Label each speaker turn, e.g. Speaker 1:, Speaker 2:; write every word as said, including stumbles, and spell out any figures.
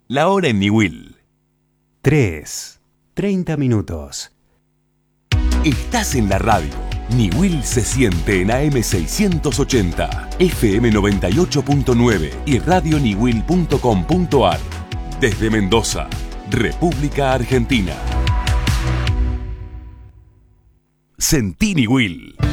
Speaker 1: La hora en Niwil.
Speaker 2: tres. treinta minutos.
Speaker 1: Estás en la radio. Niwil se siente en A M seiscientos ochenta, F M noventa y ocho punto nueve y radio niwil punto com punto ar. Desde Mendoza, República Argentina. Sentí Niwil.